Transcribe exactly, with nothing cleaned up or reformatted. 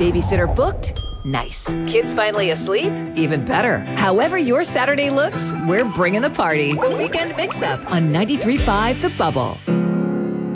Babysitter booked? Nice. Kids finally asleep? Even better. However your Saturday looks, we're bringing the party. The Weekend Mix-Up on ninety-three point five The Bubble.